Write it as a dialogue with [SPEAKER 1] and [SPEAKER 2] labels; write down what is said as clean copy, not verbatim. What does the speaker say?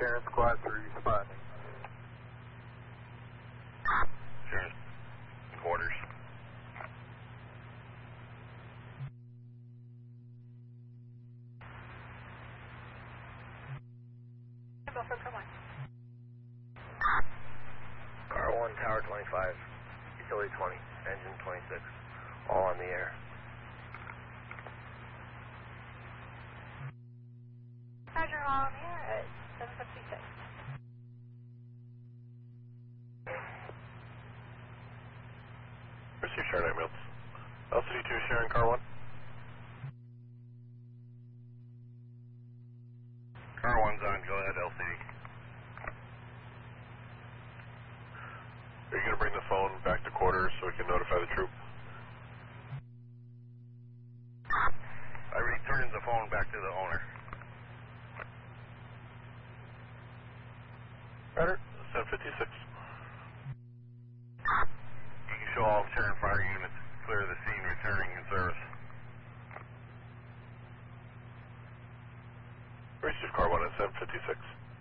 [SPEAKER 1] Sharon Squad 3 responding.
[SPEAKER 2] Sharon quarters. Car 1, Tower 25, Utility 20, Engine 26, all on the air.
[SPEAKER 3] Roger, all on the air at 756.
[SPEAKER 4] Receive Sharon ambulance. LCD 2, Sharon, car 1.
[SPEAKER 2] Car 1's on, go ahead, LCD.
[SPEAKER 4] Are you going to bring the phone back to quarters so we can notify the troop?
[SPEAKER 2] I returned the phone back to the owner.
[SPEAKER 4] Roger, 756.
[SPEAKER 2] You can show all Sharon fire units clear the scene returning in service.
[SPEAKER 4] Receive car 1 at 756.